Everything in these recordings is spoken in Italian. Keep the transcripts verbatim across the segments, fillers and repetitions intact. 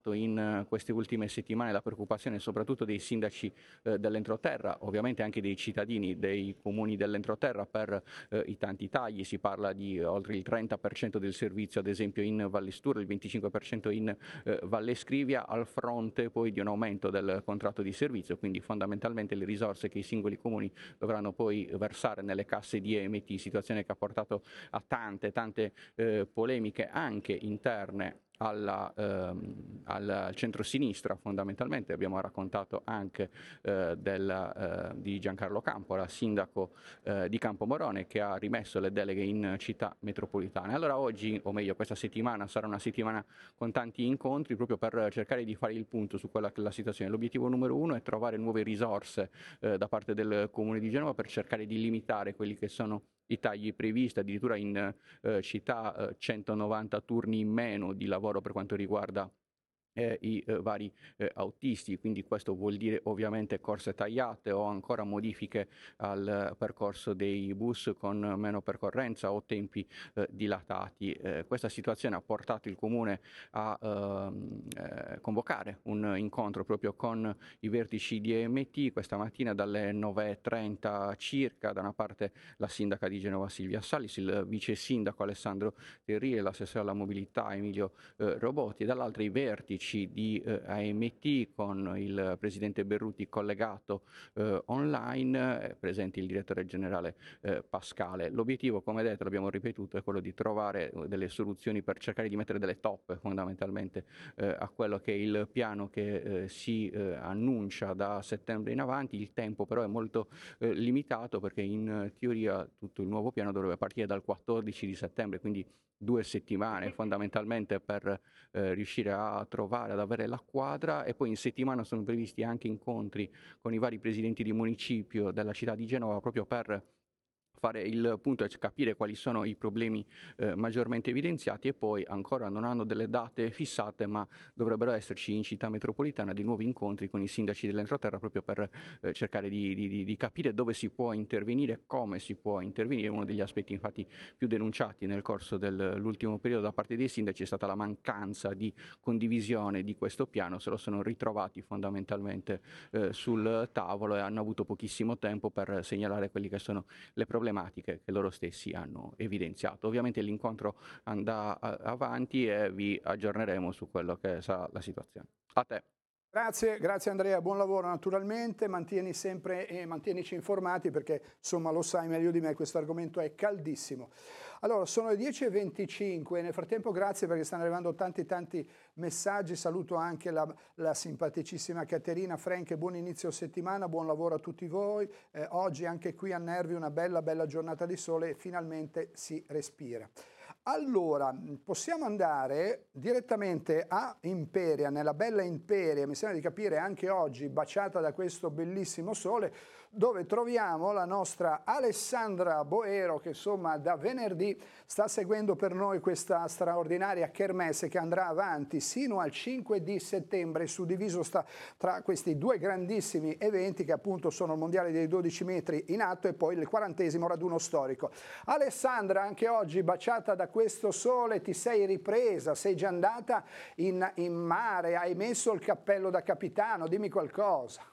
in queste ultime settimane la preoccupazione soprattutto dei sindaci eh, dell'entroterra, ovviamente anche dei cittadini dei comuni dell'entroterra per eh, i tanti tagli. Si parla di oltre il trenta per cento del servizio ad esempio in Valle Stura, il venticinque per cento in eh, Valle Scrivia, al fronte poi di un aumento del contratto di servizio, quindi fondamentalmente le risorse che i singoli comuni dovranno poi versare nelle casse di E M T, situazione che ha portato a tante tante eh, polemiche anche interne alla, ehm, al centro-sinistra. Fondamentalmente abbiamo raccontato anche eh, della, eh, di Giancarlo Campola, sindaco eh, di Campomorone, che ha rimesso le deleghe in città metropolitane. Allora oggi, o meglio questa settimana, sarà una settimana con tanti incontri proprio per cercare di fare il punto su quella che è la situazione. L'obiettivo numero uno è trovare nuove risorse eh, da parte del Comune di Genova per cercare di limitare quelli che sono i tagli previsti, addirittura in eh, città eh, centonovanta turni in meno di lavoro per quanto riguarda eh, i eh, vari eh, autisti, quindi questo vuol dire ovviamente corse tagliate o ancora modifiche al percorso dei bus con meno percorrenza o tempi eh, dilatati. Eh, questa situazione ha portato il Comune a ehm, eh, convocare un incontro proprio con i vertici di E M T questa mattina dalle nove e trenta circa, da una parte la sindaca di Genova Silvia Salis, il vice sindaco Alessandro Terrile, l'assessore alla mobilità Emilio eh, Robotti, e dall'altra i vertici di eh, A M T con il presidente Berruti collegato eh, online, eh, presente il direttore generale eh, Pascale. L'obiettivo, come detto, l'abbiamo ripetuto, è quello di trovare delle soluzioni per cercare di mettere delle toppe fondamentalmente eh, a quello che è il piano che eh, si eh, annuncia da settembre in avanti. Il tempo però è molto eh, limitato perché in teoria tutto il nuovo piano dovrebbe partire dal quattordici di settembre, quindi due settimane fondamentalmente per eh, riuscire a trovare, ad avere la quadra, e poi in settimana sono previsti anche incontri con i vari presidenti di municipio della città di Genova proprio per fare il punto e capire quali sono i problemi eh, maggiormente evidenziati, e poi ancora non hanno delle date fissate, ma dovrebbero esserci in città metropolitana di nuovi incontri con i sindaci dell'entroterra proprio per eh, cercare di, di, di capire dove si può intervenire, come si può intervenire. Uno degli aspetti infatti più denunciati nel corso dell'ultimo periodo da parte dei sindaci è stata la mancanza di condivisione di questo piano. Se lo sono ritrovati fondamentalmente eh, sul tavolo e hanno avuto pochissimo tempo per segnalare quelli che sono le problematiche che loro stessi hanno evidenziato. Ovviamente l'incontro andrà avanti e vi aggiorneremo su quello che sarà la situazione. A te. Grazie, grazie Andrea, buon lavoro naturalmente, mantieni sempre e mantienici informati perché insomma lo sai meglio di me, questo argomento è caldissimo. Allora sono le dieci e venticinque, nel frattempo grazie perché stanno arrivando tanti tanti messaggi, saluto anche la, la simpaticissima Caterina Frank, buon inizio settimana, buon lavoro a tutti voi, eh, oggi anche qui a Nervi una bella bella giornata di sole e finalmente si respira. Allora, possiamo andare direttamente a Imperia, nella bella Imperia, mi sembra di capire anche oggi, baciata da questo bellissimo sole, dove troviamo la nostra Alessandra Boero che insomma da venerdì sta seguendo per noi questa straordinaria kermesse che andrà avanti sino al cinque di settembre, suddiviso sta tra questi due grandissimi eventi che appunto sono il mondiale dei dodici metri in atto e poi il quarantesimo raduno storico. Alessandra, anche oggi baciata da questo sole, ti sei ripresa, sei già andata in, in mare, hai messo il cappello da capitano, dimmi qualcosa.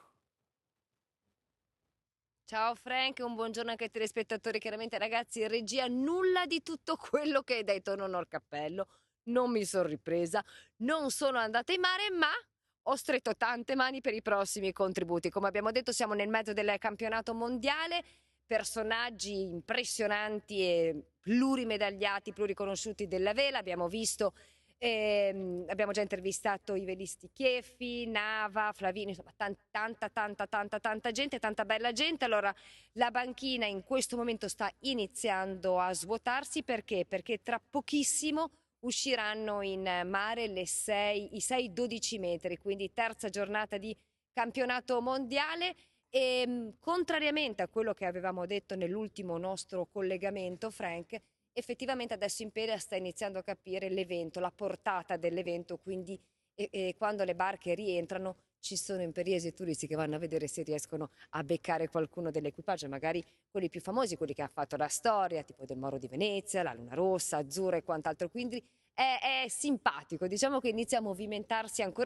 Ciao Frank, un buongiorno anche ai telespettatori. Chiaramente ragazzi, in regia nulla di tutto quello che hai detto, non ho il cappello, non mi sono ripresa, non sono andata in mare, ma ho stretto tante mani per i prossimi contributi. Come abbiamo detto siamo nel mezzo del campionato mondiale, personaggi impressionanti e plurimedagliati, pluriconosciuti della vela, abbiamo visto... Eh, abbiamo già intervistato i velisti Chieffi, Nava, Flavini, insomma tanta tanta tanta tanta tanta gente, tanta bella gente. Allora la banchina in questo momento sta iniziando a svuotarsi, perché? Perché tra pochissimo usciranno in mare le sei, i sei dodici metri, quindi terza giornata di campionato mondiale. E contrariamente a quello che avevamo detto nell'ultimo nostro collegamento, Frank, effettivamente adesso Imperia sta iniziando a capire l'evento, la portata dell'evento, quindi e, e quando le barche rientrano ci sono imperiesi turisti che vanno a vedere se riescono a beccare qualcuno dell'equipaggio, magari quelli più famosi, quelli che hanno fatto la storia, tipo del Moro di Venezia, la Luna Rossa, Azzurra e quant'altro, quindi è, è simpatico, diciamo che inizia a movimentarsi ancora